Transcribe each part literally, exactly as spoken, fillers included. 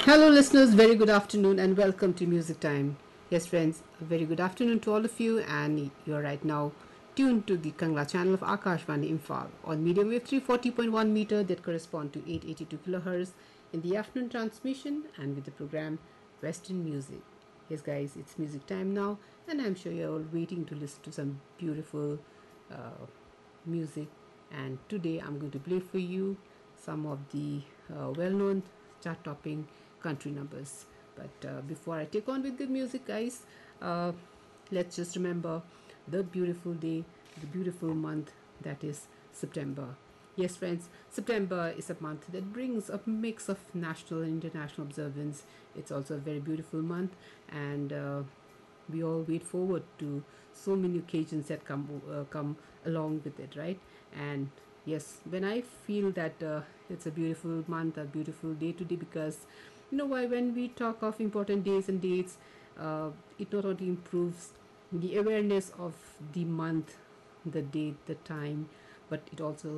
Hello, listeners. Very good afternoon and welcome to Music Time. Yes, friends, a very good afternoon to all of you. And you're right now tuned to the Kangla channel of Akashvani Imphal on medium wave three forty point one meter that correspond to eight eighty-two kilohertz in the afternoon transmission and with the program Western Music. Yes, guys, it's music time now, and I'm sure you're all waiting to listen to some beautiful uh, music. And today I'm going to play for you some of the uh, well known chart topping country numbers. But uh, before I take on with the music, guys, uh, let's just remember the beautiful day, the beautiful month that is September. Yes, friends, September is a month that brings a mix of national and international observance. It's also a very beautiful month, and uh, we all wait forward to so many occasions that come uh, come along with it, right? And yes, when I feel that uh, it's a beautiful month, a beautiful day today, because you know why, when we talk of important days and dates, uh, it not only improves the awareness of the month, the date, the time, but it also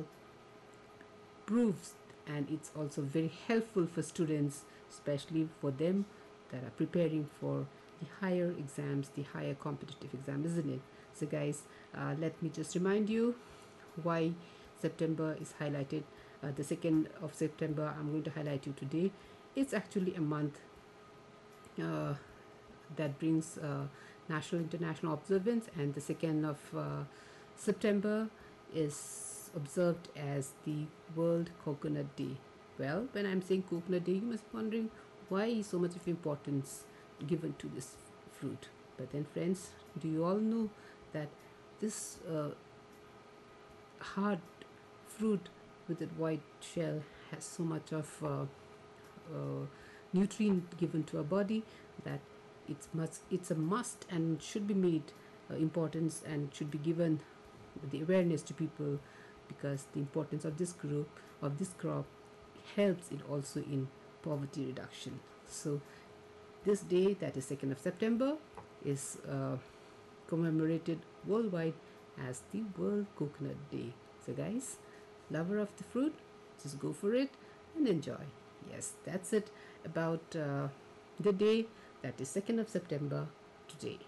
proves, and it's also very helpful for students, especially for them that are preparing for the higher exams, the higher competitive exam, isn't it? So, guys, uh, let me just remind you why September is highlighted. Uh, the second of September, I'm going to highlight you today. It's actually a month uh, that brings uh, national international observance, and the second of uh, September is observed as the World Coconut Day. Well, when I'm saying Coconut Day, you must be wondering why is so much of importance given to this fruit. But then, friends, do you all know that this uh, hard fruit with that white shell has so much of uh, uh, nutrient given to our body that it's must it's a must and should be made uh, importance and should be given the awareness to people, because the importance of this group of this crop helps it also in poverty reduction. So this day, that is second of September, is uh, commemorated worldwide as the World Coconut Day. So, guys, lover of the fruit, just go for it and enjoy. Yes, that's it about uh, the day that is second of September today.